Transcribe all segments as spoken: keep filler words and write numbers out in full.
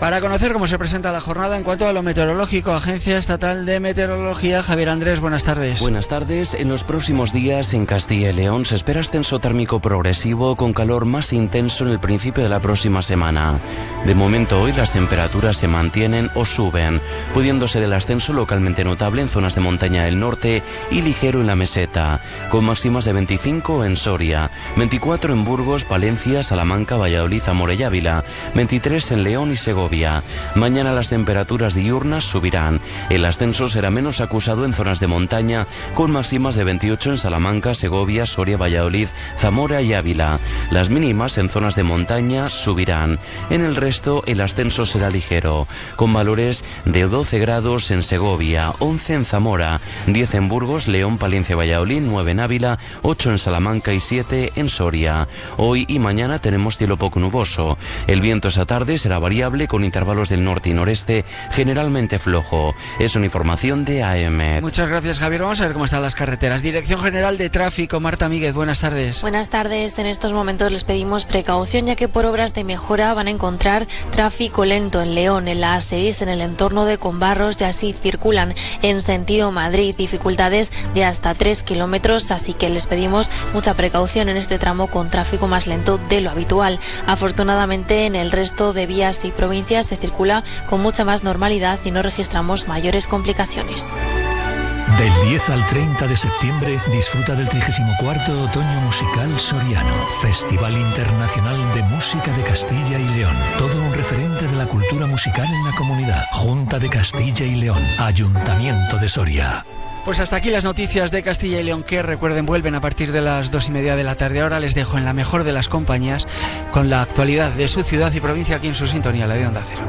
Para conocer cómo se presenta la jornada en cuanto a lo meteorológico, Agencia Estatal de Meteorología, Javier Andrés, buenas tardes. Buenas tardes. En los próximos días en Castilla y León se espera ascenso térmico progresivo con calor más intenso en el principio de la próxima semana. De momento hoy las temperaturas se mantienen o suben, pudiendo ser el ascenso localmente notable en zonas de montaña del norte y ligero en la meseta, con máximas de veinticinco en Soria, veinticuatro en Burgos, Palencia, Salamanca, Valladolid, Zamora y Ávila, veintitrés en León y Segovia. Mañana las temperaturas diurnas subirán. El ascenso será menos acusado en zonas de montaña, con máximas de veintiocho en Salamanca, Segovia, Soria, Valladolid, Zamora y Ávila. Las mínimas en zonas de montaña subirán. En el resto el ascenso será ligero, con valores de doce grados en Segovia, once en Zamora, diez en Burgos, León, Palencia, Valladolid, nueve en Ávila, ocho en Salamanca y siete en Soria. Hoy y mañana tenemos cielo poco nuboso. El viento esa tarde será variable con intervalos del norte y noreste, generalmente flojo. Es una información de A M. Muchas gracias, Javier. Vamos a ver cómo están las carreteras. Dirección General de Tráfico, Marta Míguez, buenas tardes. Buenas tardes. En estos momentos les pedimos precaución, ya que por obras de mejora van a encontrar tráfico lento en León, en la A seis, en el entorno de Combarros, y así circulan en sentido Madrid. Dificultades de hasta tres kilómetros, así que les pedimos mucha precaución en este tramo con tráfico más lento de lo habitual. Afortunadamente, en el resto de vías y provincias se circula con mucha más normalidad y no registramos mayores complicaciones. Del diez al treinta de septiembre disfruta del trigésimo cuarto Otoño Musical Soriano, Festival Internacional de Música de Castilla y León. Todo un referente de la cultura musical en la comunidad. Junta de Castilla y León, Ayuntamiento de Soria. Pues hasta aquí las noticias de Castilla y León, que recuerden vuelven a partir de las dos y media de la tarde. Ahora les dejo en la mejor de las compañías con la actualidad de su ciudad y provincia aquí en su sintonía, la de Onda Cero.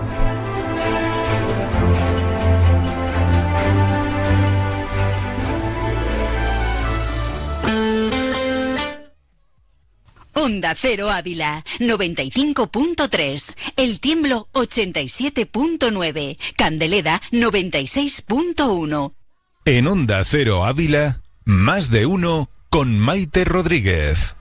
Onda Cero Ávila, noventa y cinco punto tres, El Tiemblo ochenta y siete punto nueve, Candeleda noventa y seis punto uno. En Onda Cero Ávila, Más de Uno con Maite Rodríguez.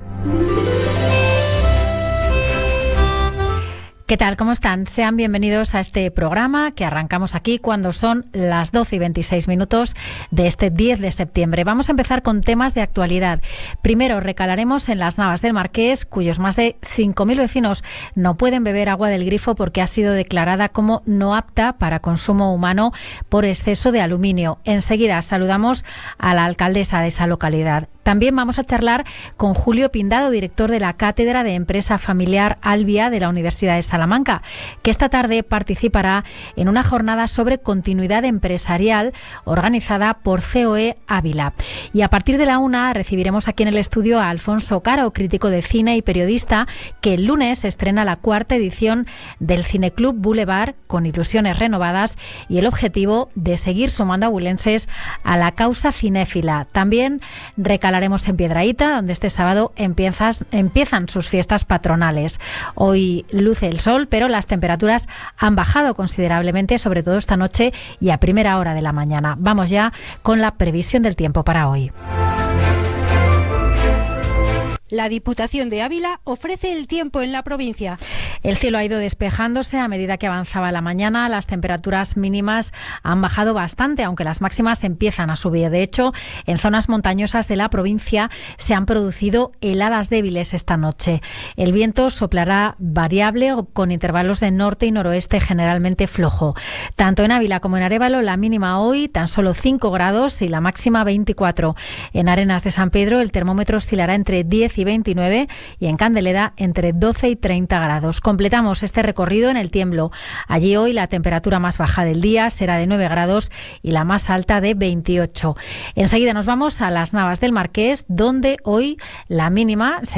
¿Qué tal? ¿Cómo están? Sean bienvenidos a este programa que arrancamos aquí cuando son las doce y veintiséis minutos de este diez de septiembre. Vamos a empezar con temas de actualidad. Primero, recalaremos en las Navas del Marqués, cuyos más de cinco mil vecinos no pueden beber agua del grifo porque ha sido declarada como no apta para consumo humano por exceso de aluminio. Enseguida saludamos a la alcaldesa de esa localidad. También vamos a charlar con Julio Pindado, director de la Cátedra de Empresa Familiar Albia de la Universidad de Salamanca, que esta tarde participará en una jornada sobre continuidad empresarial organizada por C O E Ávila. Y a partir de la una recibiremos aquí en el estudio a Alfonso Caro, crítico de cine y periodista, que el lunes estrena la cuarta edición del Cineclub Boulevard con ilusiones renovadas y el objetivo de seguir sumando abulenses a la causa cinéfila. También recalaremos en Piedrahíta, donde este sábado empiezas, empiezan sus fiestas patronales. Hoy luce el sol, pero las temperaturas han bajado considerablemente, sobre todo esta noche y a primera hora de la mañana. Vamos ya con la previsión del tiempo para hoy. La Diputación de Ávila ofrece el tiempo en la provincia. El cielo ha ido despejándose a medida que avanzaba la mañana. Las temperaturas mínimas han bajado bastante, aunque las máximas empiezan a subir. De hecho, en zonas montañosas de la provincia se han producido heladas débiles esta noche. El viento soplará variable con intervalos de norte y noroeste generalmente flojo. Tanto en Ávila como en Arévalo, la mínima hoy tan solo cinco grados y la máxima veinticuatro. En Arenas de San Pedro el termómetro oscilará entre diez y veintinueve y en Candeleda entre doce y treinta grados. Completamos este recorrido en el Tiemblo. Allí hoy la temperatura más baja del día será de nueve grados y la más alta de veintiocho. Enseguida nos vamos a las Navas del Marqués, donde hoy la mínima será